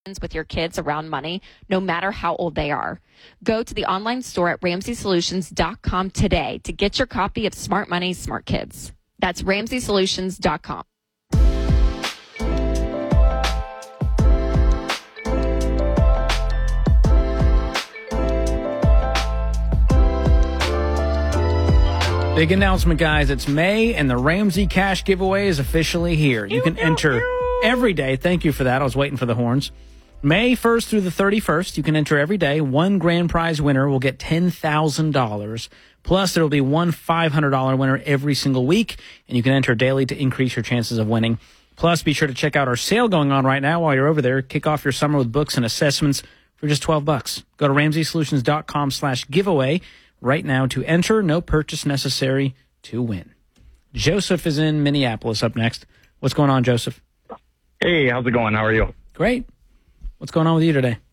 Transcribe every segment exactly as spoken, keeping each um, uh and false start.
with your kids around money, no matter how old they are. Go to the online store at ramsey solutions dot com today to get your copy of Smart Money, Smart Kids. That's ramsey solutions dot com. Big announcement, guys. It's May, and the Ramsey Cash giveaway is officially here. You can enter every day. Thank you for that. I was waiting for the horns. May first through the thirty-first, you can enter every day. One grand prize winner will get ten thousand dollars. Plus, there will be one five hundred dollars winner every single week, and you can enter daily to increase your chances of winning. Plus, be sure to check out our sale going on right now while you're over there. Kick off your summer with books and assessments for just twelve bucks. Go to ramsey solutions dot com slash giveaway right now to enter. No purchase necessary to win. Joseph is in Minneapolis up next. What's going on, Joseph? Hey, how's it going? How are you? Great. What's going on with you today?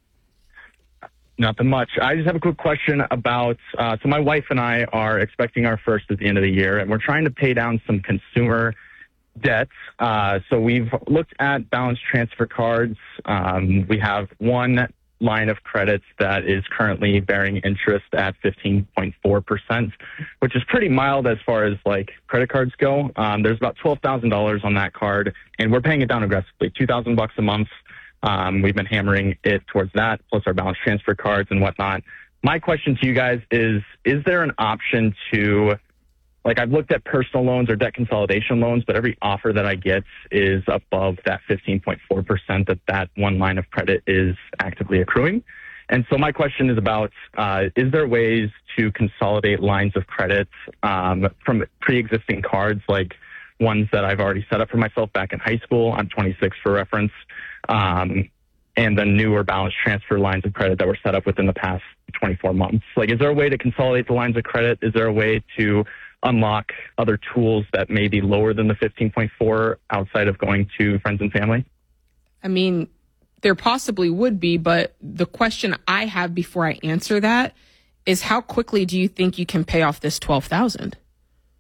Nothing much. I just have a quick question about, uh, so my wife and I are expecting our first at the end of the year, and we're trying to pay down some consumer debts. Uh, so we've looked at balance transfer cards. Um, we have one line of credit that is currently bearing interest at fifteen point four percent, which is pretty mild as far as like credit cards go. Um, there's about twelve thousand dollars on that card, and we're paying it down aggressively, two thousand bucks a month. Um, we've been hammering it towards that, plus our balance transfer cards and whatnot. My question to you guys is, is there an option to, like, I've looked at personal loans or debt consolidation loans, but every offer that I get is above that fifteen point four percent that that one line of credit is actively accruing. And so my question is about, uh, is there ways to consolidate lines of credit um, from pre-existing cards, like ones that I've already set up for myself back in high school? I'm twenty-six for reference. Um, and the newer balance transfer lines of credit that were set up within the past twenty-four months. Like, is there a way to consolidate the lines of credit? Is there a way to unlock other tools that may be lower than the fifteen point four outside of going to friends and family? I mean, there possibly would be, but the question I have before I answer that is, how quickly do you think you can pay off this twelve thousand dollars?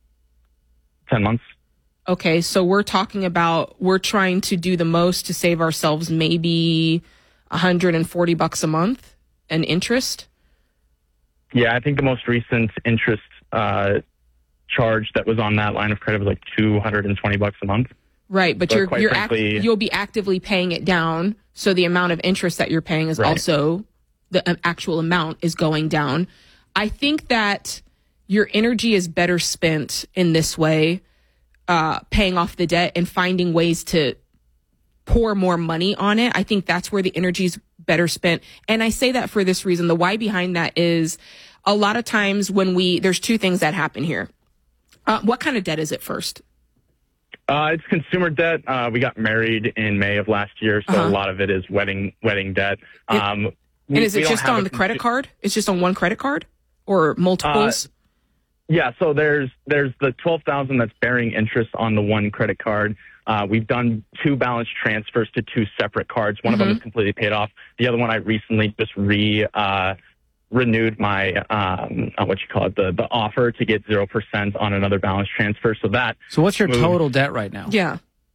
ten months. Okay, so we're talking about, we're trying to do the most to save ourselves maybe one hundred forty bucks a month in interest. Yeah, I think the most recent interest uh, charge that was on that line of credit was like two hundred twenty bucks a month. Right, but, but you're you're frankly, act- you'll be actively paying it down, so the amount of interest that you're paying is right. Also the actual amount is going down. I think that your energy is better spent in this way, uh, paying off the debt and finding ways to pour more money on it. I think that's where the energy is better spent. And I say that for this reason. The why behind that is, a lot of times when we, there's two things that happen here. Uh, what kind of debt is it first? Uh, it's consumer debt. Uh, we got married in May of last year, so uh-huh. a lot of it is wedding wedding debt. Um, it, and we, is it just on the credit consu- card? It's just on one credit card or multiples? Uh, yeah, so there's there's the twelve thousand that's bearing interest on the one credit card. Uh, we've done two balance transfers to two separate cards. One mm-hmm. of them is completely paid off. The other one I recently just re uh, renewed my um, uh, what you call it the the offer to get zero percent on another balance transfer. So that. So what's your moved, total debt right now? Yeah.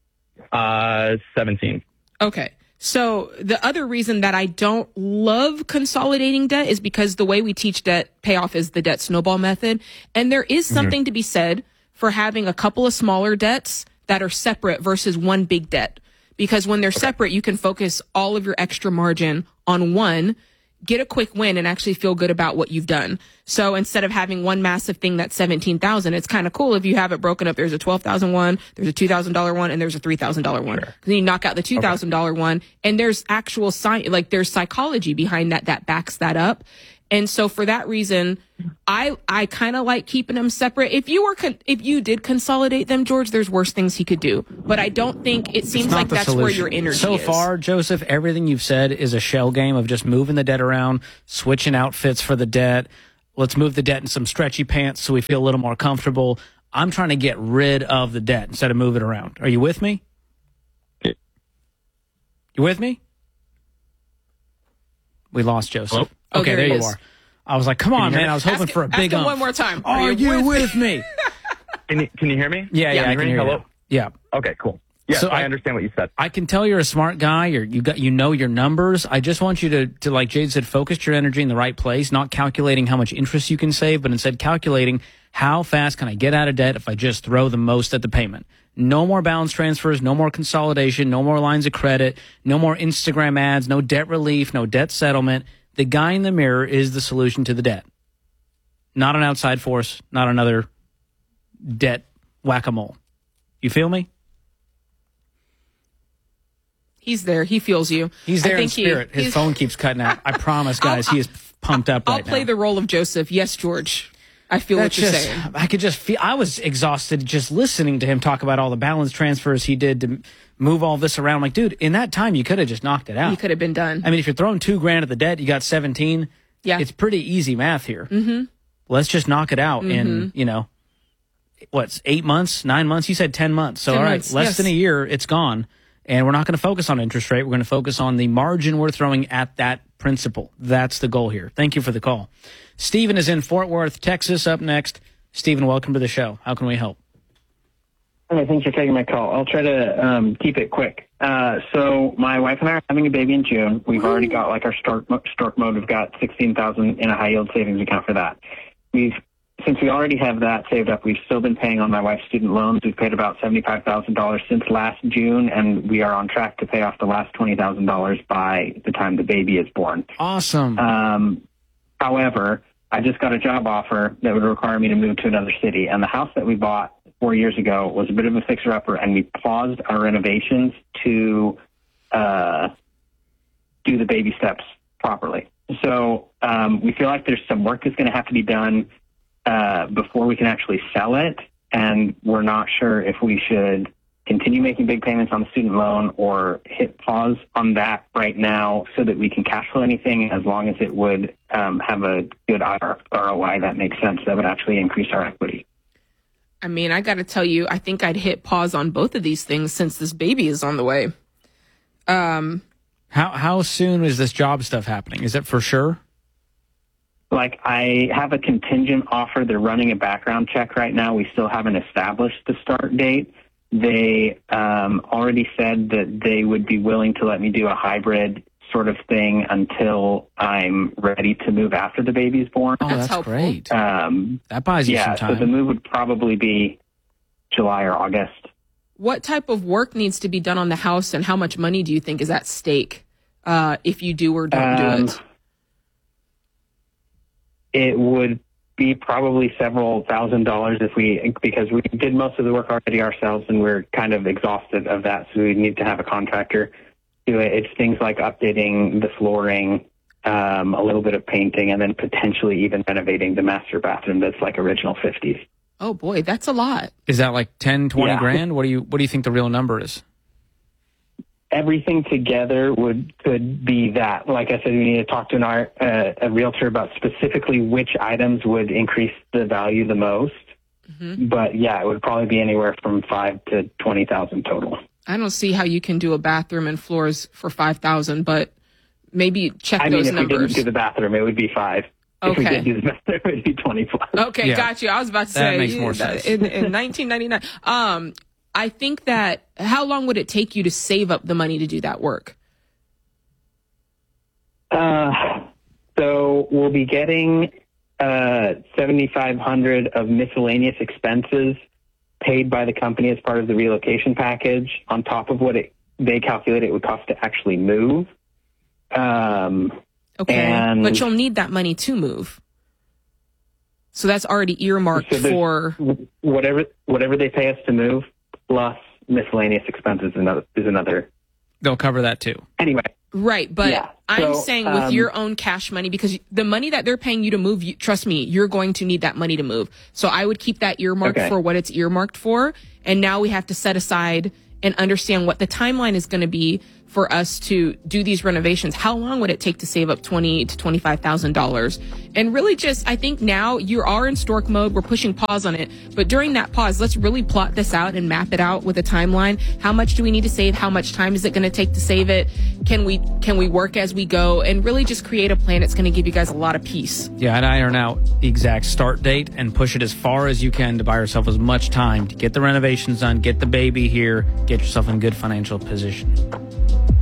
Uh, seventeen. Okay. So the other reason that I don't love consolidating debt is because the way we teach debt payoff is the debt snowball method. And there is something mm-hmm. to be said for having a couple of smaller debts that are separate versus one big debt. Because when they're okay. separate, you can focus all of your extra margin on one, get a quick win, and actually feel good about what you've done. So instead of having one massive thing that's seventeen thousand dollars, it's kind of cool if you have it broken up. There's a twelve thousand dollars one, there's a two thousand dollars one, and there's a three thousand dollars one. Sure. Then you knock out the two thousand dollars okay. one, and there's actual science, like there's psychology behind that that backs that up. And so for that reason, I I kind of like keeping them separate. If you were con- if you did consolidate them, George, there's worse things he could do. But I don't think it seems like that's solution. Where your energy so is. So far, Joseph, everything you've said is a shell game of just moving the debt around, switching outfits for the debt. Let's move the debt in some stretchy pants so we feel a little more comfortable. I'm trying to get rid of the debt instead of move it around. Are you with me? You with me? We lost Joseph. Oh, okay, there, there you is. are. I was like, come on, man. I was hoping ask, for a big ask ump. one more time. Are, Are you, you with me? Can you, can you hear me? Yeah, yeah, yeah I can hear you. Hello? Yeah. Okay, cool. Yes, So I, I- understand what you said. I can tell you're a smart guy. You're, you got, you know your numbers. I just want you to, to, like Jade said, focus your energy in the right place, not calculating how much interest you can save, but instead calculating how fast can I get out of debt if I just throw the most at the payment. No more balance transfers, no more consolidation, no more lines of credit, no more Instagram ads, no debt relief, no debt settlement. The guy in the mirror is the solution to the debt. Not an outside force, not another debt whack-a-mole. You feel me? He's there. He feels you. He's there I in think he- spirit. His he's- phone keeps cutting out. I promise, guys, he is pumped up I'll right play now. the role of Joseph. Yes, George. I feel That's what you're just, saying. I could just feel, I was exhausted just listening to him talk about all the balance transfers he did to move all this around. I'm like, dude, in that time, you could have just knocked it out. He could have been done. I mean, if you're throwing two grand at the debt, you got seventeen. Yeah. It's pretty easy math here. Mm-hmm. Let's just knock it out in, you know, what's eight months, nine months? You said ten months. So, ten all right, months, less yes. than a year, it's gone. And we're not going to focus on interest rate. We're going to focus on the margin we're throwing at that principal. That's the goal here. Thank you for the call. Stephen is in Fort Worth, Texas, up next. Stephen, welcome to the show. How can we help? Hi, thanks for taking my call. I'll try to um, keep it quick. Uh, so my wife and I are having a baby in June. We've already got like our stork, mo- stork mode. We've got sixteen thousand in a high yield savings account for that. We've Since we already have that saved up, we've still been paying on my wife's student loans. We've paid about seventy-five thousand dollars since last June, and we are on track to pay off the last twenty thousand dollars by the time the baby is born. Awesome. Um, however, I just got a job offer that would require me to move to another city, and the house that we bought four years ago was a bit of a fixer-upper, and we paused our renovations to uh, do the baby steps properly. So um, we feel like there's some work that's going to have to be done uh, before we can actually sell it, and we're not sure if we should continue making big payments on the student loan or hit pause on that right now so that we can cash flow anything, as long as it would um, have a good R O I that makes sense, that would actually increase our equity. I mean, I got to tell you, I think I'd hit pause on both of these things since this baby is on the way. Um, how how soon is this job stuff happening? Is it for sure? Like, I have a contingent offer. They're running a background check right now. We still haven't established the start date. They um, already said that they would be willing to let me do a hybrid sort of thing until I'm ready to move after the baby's born. Oh, That's that's, helpful. great. Um, That buys you yeah, some so the time. move would probably be July or August. what type of work needs to be done on the house, and how much money do you think is at stake uh, if you do or don't Um, do it? It would be probably several thousand dollars if we, because we did most of the work already ourselves and we're kind of exhausted of that, so we need to have a contractor do it. It's things like updating the flooring, um, a little bit of painting, and then potentially even renovating the master bathroom that's like original fifties. Oh boy, that's a lot. Is that like ten, twenty Yeah. grand? What do you what do you think the real number is? Everything together would could be that. Like I said, we need to talk to an art, uh, a realtor about specifically which items would increase the value the most. Mm-hmm. But yeah, it would probably be anywhere from five to twenty thousand total. I don't see how you can do a bathroom and floors for five thousand, but maybe check I mean, those if we numbers. didn't do the bathroom, it would be five. If we Okay. did do the bathroom, it would be twenty-five. Okay, Yeah. got you. I was about to That say makes more that sense. in, in nineteen ninety-nine. Um, I think that how long would it take you to save up the money to do that work? Uh, so we'll be getting uh, seventy-five hundred of miscellaneous expenses paid by the company as part of the relocation package, on top of what it, they calculate it would cost to actually move. Um, Okay, And- but you'll need that money to move. So that's already earmarked So there's- for. whatever whatever they pay us to move plus miscellaneous expenses is another, is another. They'll cover that too. Anyway, Right, but Yeah, I'm so, saying with um, your own cash money, because the money that they're paying you to move, you, trust me, you're going to need that money to move. So I would keep that earmarked Okay. for what it's earmarked for. And now we have to set aside and understand what the timeline is going to be for us to do these renovations? How long would it take to save up twenty to twenty-five thousand dollars? And really just, I think now you are in stork mode. We're pushing pause on it. But during that pause, let's really plot this out and map it out with a timeline. How much do we need to save? How much time is it going to take to save it? Can we, can we work as we go? And really just create a plan that's going to give you guys a lot of peace. Yeah, and iron out the exact start date and push it as far as you can to buy yourself as much time to get the renovations done, get the baby here, get yourself in good financial position.